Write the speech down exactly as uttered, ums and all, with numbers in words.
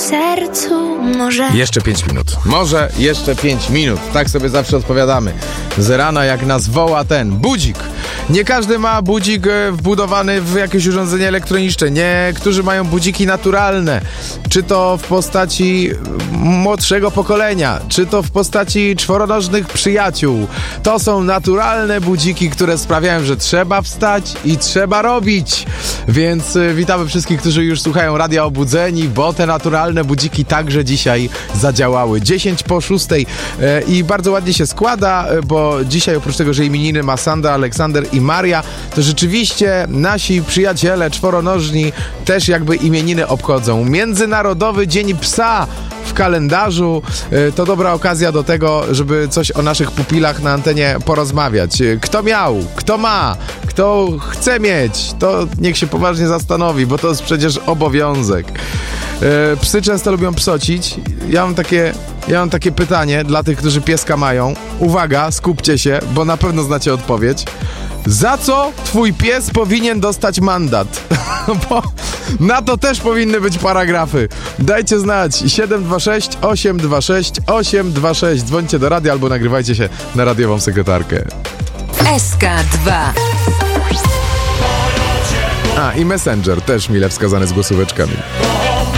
sercu. Może Jeszcze pięć minut. Może jeszcze pięć minut. Tak sobie zawsze odpowiadamy. Z rana jak nas woła ten budzik. Nie każdy ma budzik e, wbudowany w jakieś urządzenie elektroniczne. Niektórzy mają budziki naturalne. Czy to w postaci młodszego pokolenia, czy to w postaci czworonożnych przyjaciół. To są naturalne budziki, które sprawiają, że trzeba wstać i trzeba robić. Więc e, witamy wszystkich, którzy już słuchają Radia Obudzeni, bo te naturalne budziki także dzisiaj zadziałały. dziesięć po szóstej e, i bardzo ładnie się składa, e, bo dzisiaj oprócz tego, że imieniny ma Sandra, Aleksander i Maria, to rzeczywiście nasi przyjaciele czworonożni też jakby imieniny obchodzą. Międzynarodowy Dzień Psa w kalendarzu. E, to dobra okazja do tego, żeby coś o naszych pupilach na antenie porozmawiać. E, Kto miał? Kto ma? Kto chce mieć? To niech się poważnie zastanowi, bo to jest przecież obowiązek. E, psy często lubią psocić. Ja mam takie, ja mam takie pytanie dla tych, którzy pieska mają. Uwaga, skupcie się, bo na pewno znacie odpowiedź. Za co twój pies powinien dostać mandat? Bo na to też powinny być paragrafy. Dajcie znać. siedem dwa sześć osiem dwa sześć osiem dwa sześć. Dzwońcie do radia albo nagrywajcie się na radiową sekretarkę. S K dwa. A, i Messenger też mile wskazany z głosóweczkami.